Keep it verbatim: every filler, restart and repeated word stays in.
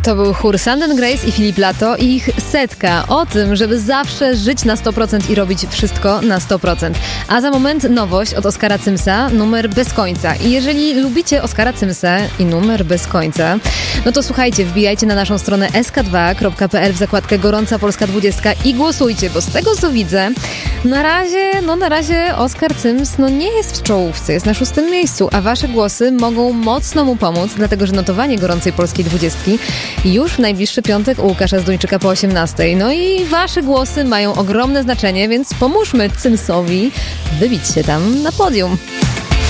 To był chór Sanden Grace i Filip Lato i ich Setka. O tym, żeby zawsze żyć na sto procent i robić wszystko na sto procent. A za moment nowość od Oskara Cymsa, numer bez końca. I jeżeli lubicie Oskara Cymsa i numer bez końca, no to słuchajcie, wbijajcie na naszą stronę es ka dwa kropka pe el w zakładkę Gorąca Polska dwudziestka i głosujcie, bo z tego co widzę, na razie, no na razie Oskar Cyms no nie jest w czołówce, jest na szóstym miejscu, a wasze głosy mogą mocno mu pomóc, dlatego że notowanie Gorącej Polskiej dwudziestki już w najbliższy piątek u Łukasza Zduńczyka po osiemnastej. No i wasze głosy mają ogromne znaczenie, więc pomóżmy Cymsowi wybić się tam na podium.